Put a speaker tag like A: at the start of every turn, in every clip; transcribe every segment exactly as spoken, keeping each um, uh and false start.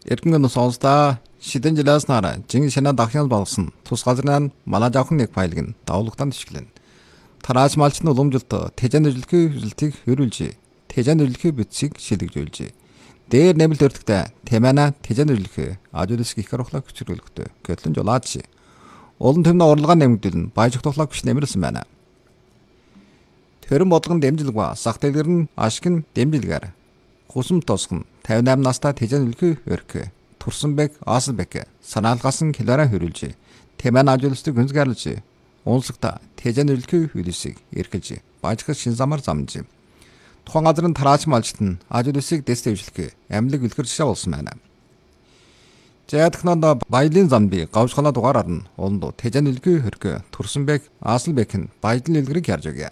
A: Эргэн сонсдаа шидэн жилээс нараа жин шинэ дахин болгосон тус газрын манай жавхан нэг файлыг нь давлагдсан тишгэлэн. Тарааж малчны уламжлалт тэжэн нэрлэхүй хүсэлтийг хөрвүүлжээ. Тэжэн нэрлэхүй бүтцийг шилэгжүүлжээ. Дээр нэмэлт өртөгтэй темана тэжэн нэрлэхүй ажуулс гих харахлаа хүчрүүлэхтэй. Гэтлэн жолаач. Олон төмнө орлогоо нэмэгдүүлнэ. Баяжих тухлаа хүч нэмэрсэн байна. Төрөн бодлогын дэмжлэг ба сах дэлгэр нь ашиг нь дэмжлэгээр хусам тосгон тавьж восемь настай тэжэн нэрлэхүй өрх. Турсанбек Асалбек санаалгасан килоара хөрүүлжээ. Темэн ажуулстыг хүнсгарлжээ. Унсагта тэжэн нэрлэхүй хөлөсийг эргэлж бажих шин замаар замж. Тухайн газрын тарааж малчт нь ажуулсыг дэстэвжлэх амьлаг үлгэр жишээ болсон байна. Жаадхнанд баялын замби гавшхана дугаараар нь олонд тэжэн нэрлэхүй хөрх Турсанбек Асалбек нь баялын үлгэрийг ярьж өгье.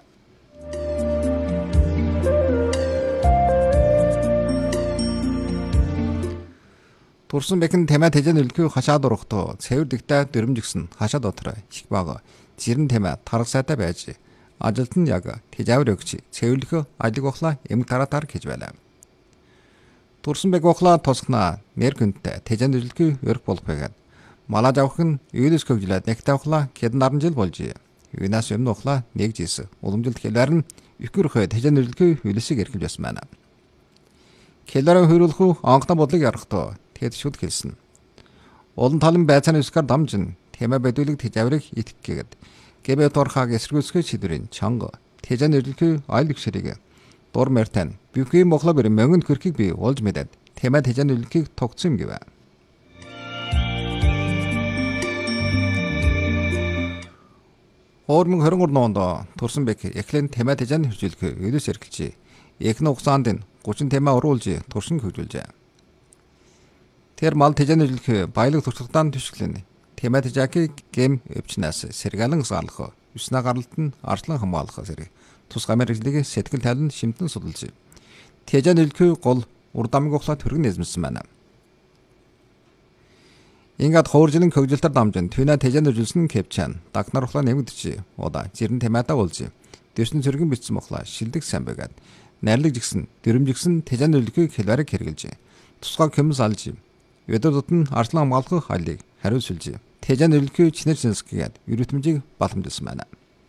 A: Турсанбек нь темэ тэжэн нэрлэхүй хашаад урахтаа цэвэр дэгтэй дөрөмжгсөн хашаад дотроо их бага жирэн темэ тарах сайтай байж ажилт нь яг тэжавэр өгч цэвэрлэх ажиг ухлаа эмг таратаар хийж байлаа. Турсанбек ухлаа тосгнаа нэр гүнтэй тэжэн нэрлэхүй өрх болох байгаад малаж авах нь юулс хөгжлээд нэгтэй ухлаа хэдэн наран жил болжээ. Юунаас өмнө ухлаа нэг жийс уламжилт хэлээр нь ихгэрхэ тэжэн нэрлэхүй хөлсийг эрхэлж байсан байна. Хэлээр хөрүүлэх анхна бодлыг ярахтаа тэд шүд хэлсэн. Олон талын байцааны үсгээр дамжин темэ бэдүүлэг тэжаврыг итгэгээд гэбэ торхаг эсэргүүцэх шийдвэрийн чанга тэжэн нэрлэхүй айл гүшэрийг дур мэртэн бүхий могло бэр мөнгөнд хөрхийг би олж мэдээд темэ тэжэн нэрлэхийг тогтсон юм гэвэ. Хоормон хорин онд Турсанбек эхлэн темэ тэжэн хөржүүлэх өдөөс эргэлжээ. Эхний хугацаанд нь гучин темэ оруулж туршин хөгжүүлжээ. Тэр мал тэжэн нэрлэх баялаг туршлагатай төшөглөн. Темэ тэжаки гэм өвчнээс сэргэлэн саалах, үснэ гаралт нь арслан хамгаалах зэрэг тус гамэржлийг сэтгэл тайлан шимтэн судалж. Тэжэн нэрлэх гол урдамг ухлаа төргөн нэзмсэн байна. Ингээд хооржлын хөгжилтөөр дамжин түнэ тэжэн нэрлсэн кепчан дагнар ухлаа нэмэгдчихэ. Удаа жирэн темэдаа болж. Дэвсэн цэргэн битсэн ухлаа шилдэг сайн байгаад найрлаг жигсэн, дөрөмжигсэн тэжэн нэрлэхийг хэлбэрийг хэрэгжилж. Тусгай көмс алж. Өдөрт нь арслан хамгаалах хайлыг хариуцуулж. Тэжэн нэрлэхүй чинэр шинсгээд өрөтмжийг баламжилсан байна.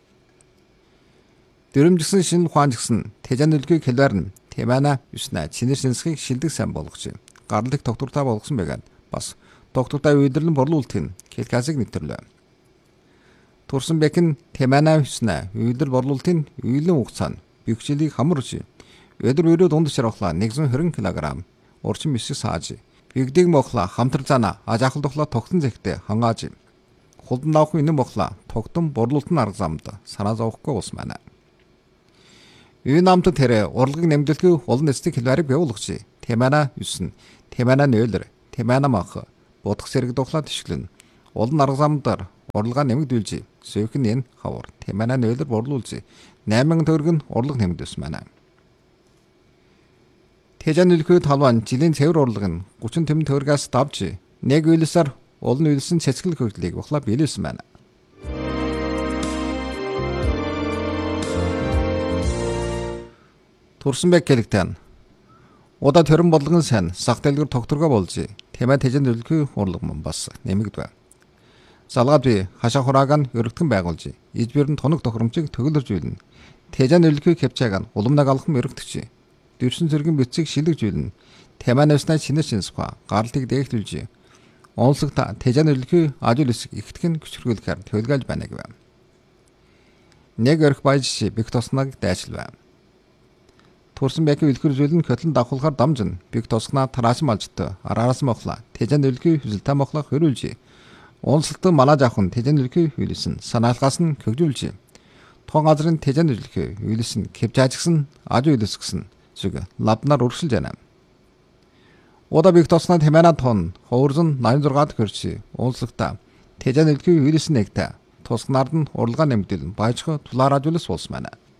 A: Дөрөмжигсэн шин ухаан жигсэн тэжэн нэрлэхийг хэлбэр нь темэна юснаа чинэр шинсхийг шилдэг сайн болгож. Гарлыг доктортай болгосон байгаад бас доктортай үйлдвэрлэн борлуулалт нь келкасыг нэвтэрлээ. Турсанбек нь темэна юснаа үйлдвэр борлуулалтын үйлэн хугацаанд бюкжилийг хамруулж. Өдөр өрөө дунд шарахлаа нэгдүгээр хорин килограмм урчин мисс сааж. Бигдэг мохла хамтралцаана ажаахал тухла тогтсон зэгтээ хангааж. Хулдан авах инэн мохла тогтон борлуулалтын арга замд санаа зовхгүй ус байна. Энэ намт тэрэ урлагийг нэмдэлгүй олон эцэг хэлбэрийг бий болгож. Темэна юусэн. Темэна нөөлөр. Темэна мах. Будах сэрэг тухла тишгэлэн. Олон арга замдаар урлагаа нэмэгдүүлж. Сөөхн энэ хавар. Темэна нөөлөр борлуулж. восемь төгрөг нь урлаг нэмэгдүүлсэн байна. Тэжэн нэрлэхүй талбан жилийн цэвэр урлаг нь гучин тэм төгрөгөөс давж нэг үйлсээр олон үйлсэн цэцгэл хөгжлийг ухлаа биелүүлсэн байна. Турсанбек гэлэгтэн удаа төрөн бодлогын сайн сах дэлгэр тогтворгоо болж темэ тэжэн нэрлэхүй урлаг мөн бас нэмэгдэв. Залгаад би хашаа хурааг нь өргөдгөн байгуулж ижбэр нь тоног тохиромжийг төгөлөрж үйлнэ. Тэжэн нэрлэхүй кепчааг нь уламнаг алхам өргөдөгч. Дэрсэн зэргийн бицийг шилэгжүүлнэ. Темэнэснаа чинэр шинсха гарлыг дээгтүүлж. Онцлогта тэжэн нэрлэхүй ажуулс ихтгэн хүчрхүүлэхээр төлгөөлж байна гэв. Нэг өрх баяж бик тоснаг дайчилвэ. Турсанбек үлгэржүүлэн хөтлөн давхуулахаар дамжин бик тосгнаа тараасан малжтай араараас мохла тэжэн нэрлэхүй хүсэлтэй мохлох хөрүүлж. Онцлогтой малаж авах нь тэжэн нэрлэхүй хүлээсэн санаалгаас нь хөгжүүлж. Тухайн газрын тэжэн нэрлэхүй хүлээсэн кепжаажгсан ажуу илэсгсэн зүг лабнаар өргөсөлж байна. Удаа бик тоснаа темэна тон хоорзон восемь шугад хөрчи уулслагта тэжэн нэрлэхүй хүлээсэн нэгтэй тусгнаар нь урлагаа нэмэгдэл баяжх тулаар ажуулс болсон байна.